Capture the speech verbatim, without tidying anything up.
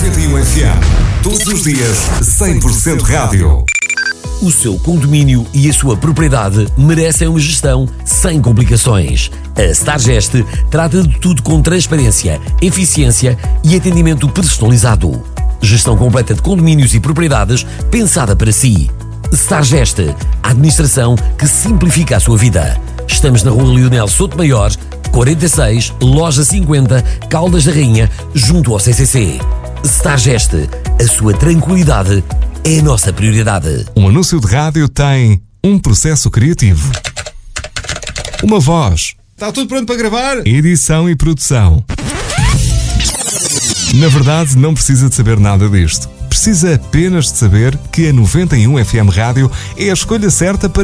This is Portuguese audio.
noventa e um F M. Todos os dias, cem por cento rádio. O seu condomínio e a sua propriedade merecem uma gestão sem complicações. A Stargest trata de tudo com transparência, eficiência e atendimento personalizado. Gestão completa de condomínios e propriedades pensada para si. Stargest, a administração que simplifica a sua vida. Estamos na Rua Leonel Sotomayor, quarenta e seis, Loja cinquenta, Caldas da Rainha, junto ao C C C. Stargest, a sua tranquilidade é a nossa prioridade. Um anúncio de rádio tem um processo criativo, uma voz. Está tudo pronto para gravar? Edição e produção. Na verdade, não precisa de saber nada disto. Precisa apenas de saber que a noventa e um F M Rádio é a escolha certa para